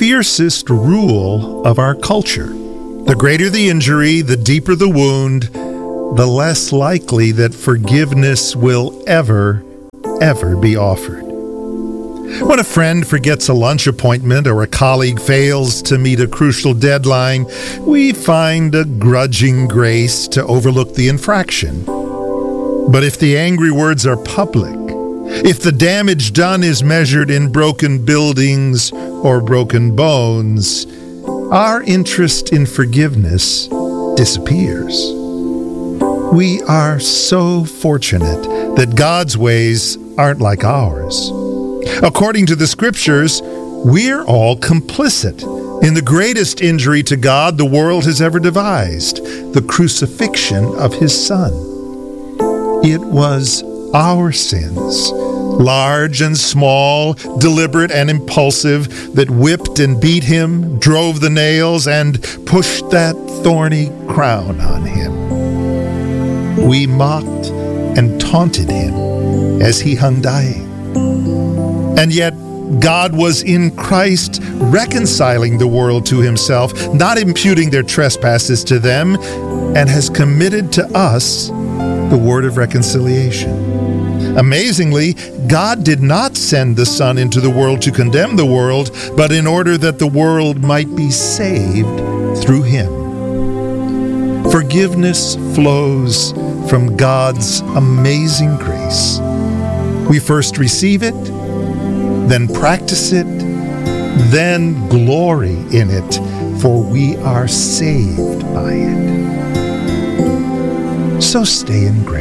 fiercest rule of our culture. The greater the injury, the deeper the wound, the less likely that forgiveness will ever be offered. When a friend forgets a lunch appointment or a colleague fails to meet a crucial deadline, we find a grudging grace to overlook the infraction. But if the angry words are public, if the damage done is measured in broken buildings or broken bones, our interest in forgiveness disappears. We are so fortunate that God's ways aren't like ours. According to the scriptures, we're all complicit in the greatest injury to God the world has ever devised, the crucifixion of his Son. It was our sins, large and small, deliberate and impulsive, that whipped and beat him, drove the nails, and pushed that thorny crown on him. We mocked and taunted him as he hung dying. And yet, God was in Christ reconciling the world to himself, not imputing their trespasses to them, and has committed to us the word of reconciliation. Amazingly, God did not send the Son into the world to condemn the world, but in order that the world might be saved through him. Forgiveness flows from God's amazing grace. We first receive it, then practice it, then glory in it, for we are saved by it. So stay in grace.